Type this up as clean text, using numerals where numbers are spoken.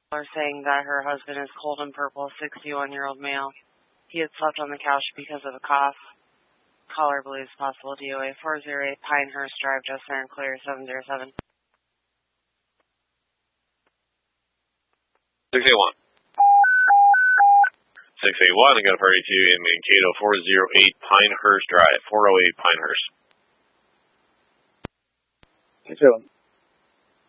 Caller saying that her husband is cold and purple, 61-year-old male. He had slept on the couch because of a cough. Caller believes possible DOA 408 Pinehurst Drive, just and clear 707. 681. 681, I got a party to in Mankato, 408 Pinehurst Drive, 408 Pinehurst. 681.